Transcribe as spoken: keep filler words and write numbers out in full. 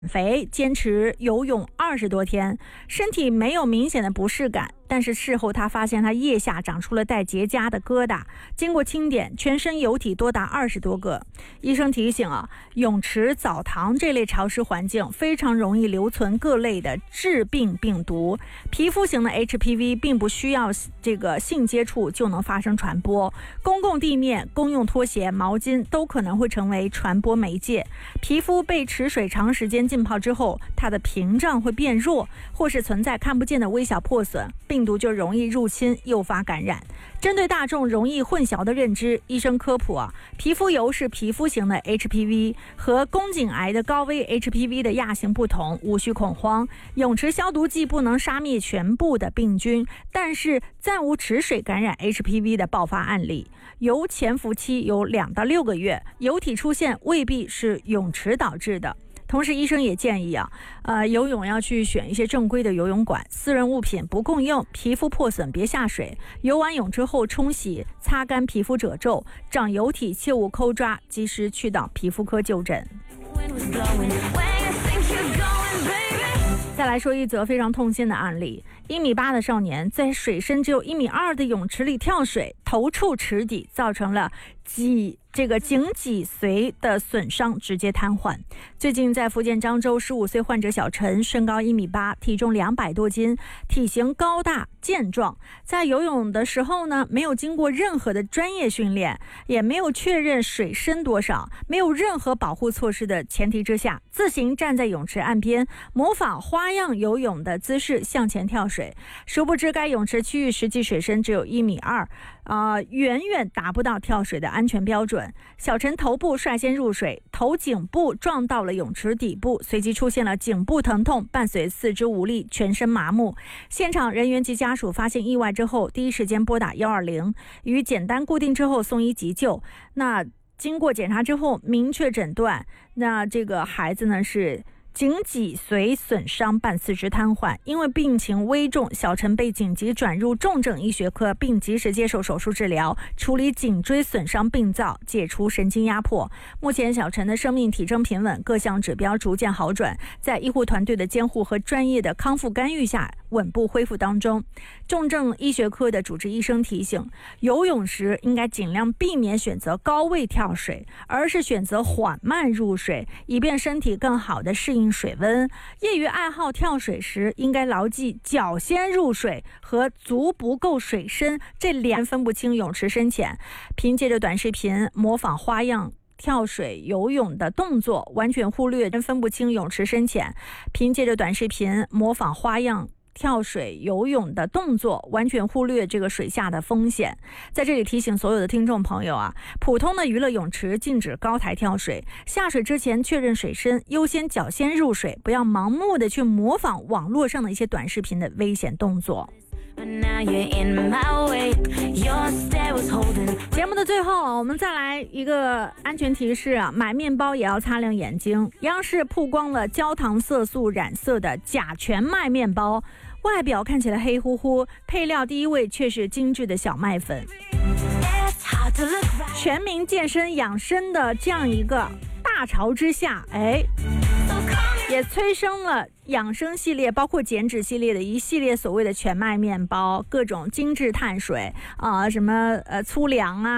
肥，坚持游泳二十多天，身体没有明显的不适感，但是事后他发现他腋下长出了带结痂的疙瘩，经过清点，全身疣体多达二十多个。医生提醒啊，泳池、澡堂这类潮湿环境非常容易留存各类的致病病毒。皮肤型的 H P V 并不需要这个性接触就能发生传播，公共地面、公用拖鞋、毛巾都可能会成为传播媒介。皮肤被池水长时间浸泡之后，它的屏障会变弱，或是存在看不见的微小破损，病毒就容易入侵，诱发感染。针对大众容易混淆的认知，医生科普啊，皮肤疣是皮肤型的 H P V， 和宫颈癌的高危 H P V 的亚型不同，无需恐慌。泳池消毒剂不能杀灭全部的病菌，但是暂无池水感染 H P V 的爆发案例。疣潜伏期有两到六个月，疣体出现未必是泳池导致的。同时医生也建议啊，呃，游泳要去选一些正规的游泳馆，私人物品不共用，皮肤破损别下水，游完泳之后冲洗，擦干皮肤褶皱，长疣体切勿抠抓，及时去到皮肤科就诊。再来说一则非常痛心的案例，一米八的少年在水深只有一米二的泳池里跳水，头触池底，造成了脊这个颈脊髓的损伤，直接瘫痪。最近在福建漳州，十五岁患者小陈，身高一米八，体重两百多斤，体型高大健壮，在游泳的时候呢，没有经过任何的专业训练，也没有确认水深多少，没有任何保护措施的前提之下，自行站在泳池岸边，模仿花样游泳的姿势向前跳水。殊不知该泳池区域实际水深只有一米二，呃，远远达不到跳水的安全标准。小陈头部率先入水，头颈部撞到了泳池底部，随即出现了颈部疼痛，伴随四肢无力，全身麻木。现场人员及家属发现意外之后，第一时间拨打一二零，予简单固定之后送医急救。那经过检查之后，明确诊断，那这个孩子呢是颈脊髓损伤伴四肢瘫痪，因为病情危重，小陈被紧急转入重症医学科，并及时接受手术治疗，处理颈椎损伤病灶，解除神经压迫。目前小陈的生命体征平稳，各项指标逐渐好转，在医护团队的监护和专业的康复干预下，稳步恢复当中。重症医学科的主治医生提醒，游泳时应该尽量避免选择高位跳水，而是选择缓慢入水，以便身体更好的适应水温。业余爱好跳水时，应该牢记脚先入水和足不够水深这两分不清泳池深浅。凭借着短视频模仿花样跳水游泳的动作，完全忽略分不清泳池深浅。凭借着短视频模仿花样跳水游泳的动作，完全忽略这个水下的风险。在这里提醒所有的听众朋友啊，普通的娱乐泳池禁止高台跳水，下水之前确认水深，优先脚先入水，不要盲目的去模仿网络上的一些短视频的危险动作。节目的最后，我们再来一个安全提示啊，买面包也要擦亮眼睛。央视曝光了焦糖色素染色的假全麦面包，外表看起来黑乎乎，配料第一位却是精致的小麦粉。全民健身养生的这样一个大潮之下，哎，也催生了养生系列，包括减脂系列的一系列所谓的全麦面包，各种精致碳水啊、呃，什么呃粗粮啊。